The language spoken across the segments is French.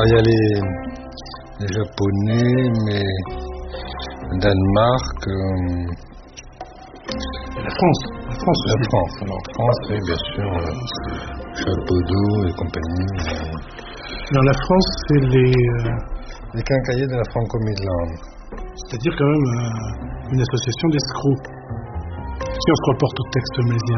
Alors il y a les Japonais, mais Danemark, La France aussi. Alors France, oui, bien sûr, Chapeau d'eau et compagnie. Dans la France, c'est Les quincailliers de la Franco-Midland. c'est-à-dire quand même une association d'escrocs. Si on se reporte au texte holmésien.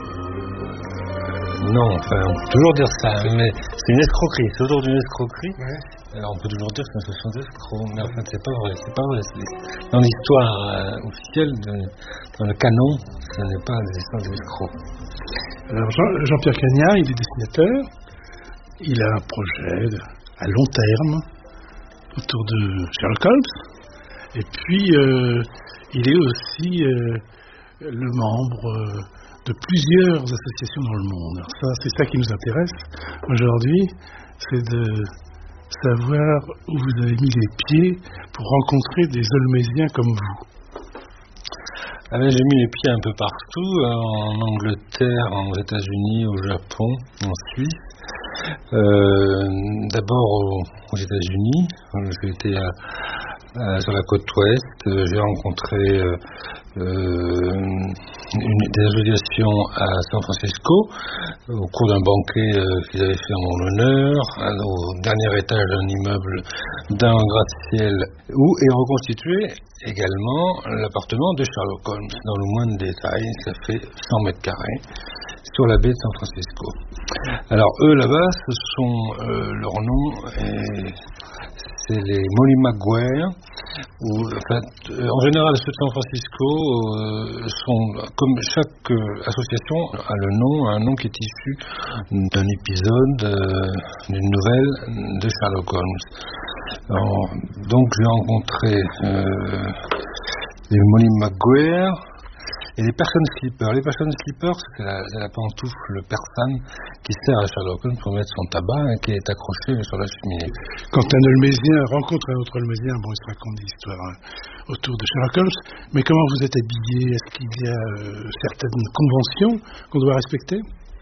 Non, enfin, on peut toujours dire ça, mais c'est une escroquerie, c'est autour d'une escroquerie. Ouais. Alors on peut toujours dire que c'est une association d'escrocs, mais en fait c'est pas vrai. Dans l'histoire officielle, dans le canon, ce n'est pas des histoires d'escrocs. Alors Jean-Pierre Cagnard, il est dessinateur. Il a un projet à long terme autour de Sherlock Holmes. Et puis, il est aussi le membre de plusieurs associations dans le monde. Alors ça, c'est ça qui nous intéresse aujourd'hui, c'est de savoir où vous avez mis les pieds pour rencontrer des Holmésiens comme vous. J'ai mis les pieds un peu partout, en Angleterre, aux États-Unis, au Japon, en Suisse. D'abord aux États-Unis, j'ai été sur la côte ouest, j'ai rencontré des associations à San Francisco au cours d'un banquet qu'ils avaient fait en mon honneur, au dernier étage d'un immeuble d'un gratte-ciel où est reconstitué également l'appartement de Sherlock Holmes. Dans le moindre détail, ça fait 100 mètres carrés sur la baie de San Francisco. Alors eux là-bas, ce sont leur nom c'est les Molly Maguire. En général, ceux de San Francisco sont, comme chaque association a un nom qui est issu d'un épisode, d'une nouvelle de Sherlock Holmes. Alors, donc j'ai rencontré les Molly Maguire et les personnes slippers. Les personnes slippers, c'est la pantoufle persane qui sert à Sherlock Holmes pour mettre son tabac et qui est accrochée sur la cheminée. Quand un Holmésien rencontre un autre Holmésien, il se raconte des histoires autour de Sherlock Holmes. Mais comment vous êtes habillé? Est-ce qu'il y a certaines conventions qu'on doit respecter?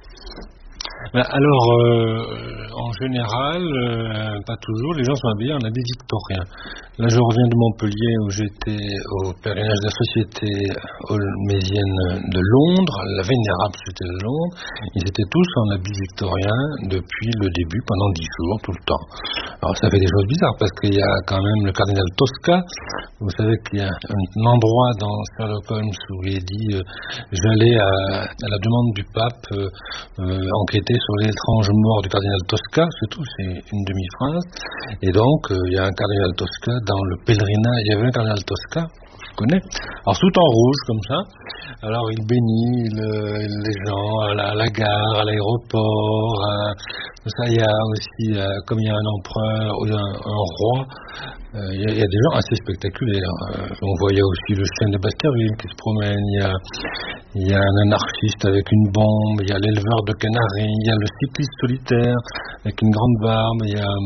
Alors, en général, pas toujours, les gens sont habillés en habits victoriens. Là, je reviens de Montpellier où j'étais au pèlerinage de la Société holmésienne de Londres, la Vénérable Société de Londres. Ils étaient tous en habits victoriens depuis le début, pendant 10 jours, tout le temps. Alors, ça fait des choses bizarres parce qu'il y a quand même le cardinal Tosca. Vous savez qu'il y a un endroit dans Sherlock Holmes où il est dit j'allais à la demande du pape enquêter sur l'étrange mort du cardinal Tosca, c'est tout, c'est une demi-phrase. Et donc, il y a un cardinal Tosca dans le pèlerinage. Il y avait un cardinal Tosca, je connais. Alors, tout en rouge, comme ça. Alors, il bénit les gens à la gare, à l'aéroport. Ça, il y a aussi, comme il y a un empereur ou un roi, il y a des gens assez spectaculaires. On voyait aussi le chêne de Baskerville qui se promène. Il y a un anarchiste avec une bombe. Il y a l'éleveur de canaris. Il y a le cycliste solitaire avec une grande barbe. Il y a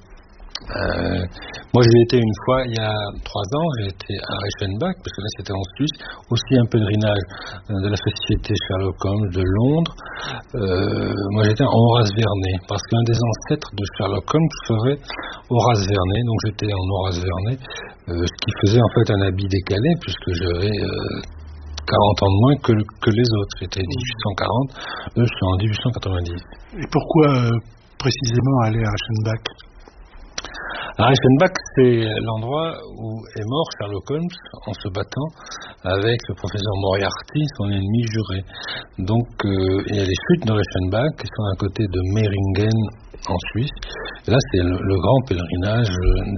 moi j'y étais une fois il y a 3 ans, j'ai été à Reichenbach parce que là c'était en Suisse, aussi un pèlerinage de la Société Sherlock Holmes de Londres. Moi j'étais en Horace Vernet parce qu'un des ancêtres de Sherlock Holmes serait Horace Vernet, donc j'étais en Horace Vernet, ce qui faisait en fait un habit décalé puisque j'avais 40 ans de moins que les autres. J'étais 1840, eux sont en 1890. Et pourquoi précisément aller à Reichenbach? Reichenbach, c'est l'endroit où est mort Sherlock Holmes en se battant avec le professeur Moriarty, son ennemi juré. Donc, il y a les chutes de Reichenbach qui sont à côté de Meiringen en Suisse. Et là, c'est le grand pèlerinage